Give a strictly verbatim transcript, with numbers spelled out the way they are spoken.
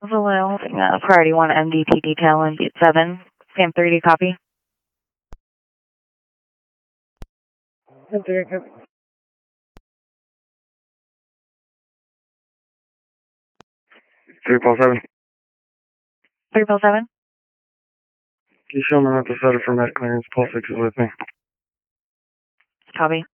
Vallejo, uh, priority one M D T detail in Butte seven. Sam three D copy. Sam three D copy. three Paul seven. three Paul seven. Can you show me not to set it for med clearance? Paul six is with me. Copy.